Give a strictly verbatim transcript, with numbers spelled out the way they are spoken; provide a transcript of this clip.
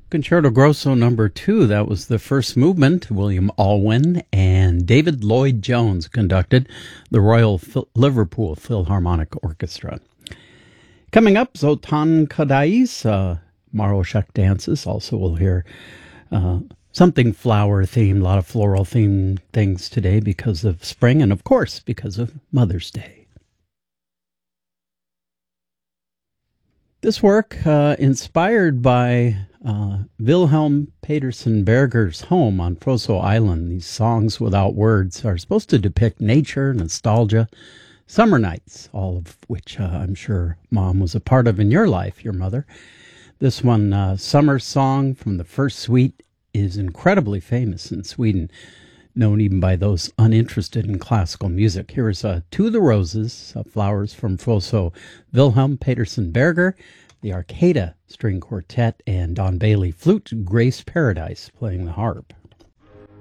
Concerto Grosso number two, that was the first movement. William Alwyn and David Lloyd Jones conducted the Royal Phil- Liverpool Philharmonic Orchestra. Coming up, Zoltan Kodály's uh, Maroshek dances. Also, we'll hear uh, something flower-themed, a lot of floral-themed things today because of spring and, of course, because of Mother's Day. This work, uh, inspired by uh, Wilhelm Petersen Berger's home on Froso Island. These songs without words are supposed to depict nature, nostalgia, summer nights, all of which uh, I'm sure Mom was a part of in your life, your mother. This one, uh, Summer Song from the First Suite, is incredibly famous in Sweden, known even by those uninterested in classical music. Here's uh, To the Roses, uh, Flowers from Froso, Wilhelm Petersen Berger, the Arcada String Quartet, and Don Bailey Flute, Grace Paradise playing the harp.